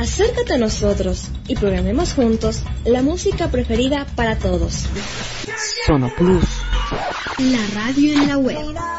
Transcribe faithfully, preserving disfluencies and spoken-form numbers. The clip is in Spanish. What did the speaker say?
Acércate a nosotros y programemos juntos la música preferida para todos. Sono Plus, la radio en la web.